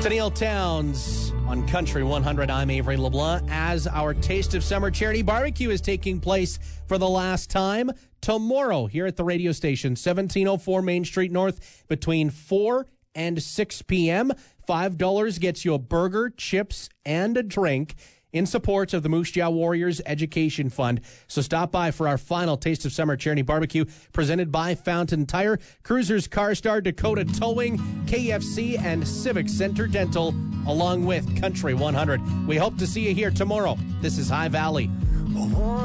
Neil Towns on Country 100. I'm Avery LeBlanc. As our Taste of Summer charity barbecue is taking place for the last time tomorrow here at the radio station, 1704 Main Street North, between 4 and 6 p.m. $5 gets you a burger, chips, and a drink in support of the Moose Jaw Warriors Education Fund. So stop by for our final Taste of Summer charity barbecue presented by Fountain Tire, Cruisers Car Star, Dakota Towing, KFC, and Civic Center Dental, along with Country 100. We hope to see you here tomorrow. This is High Valley.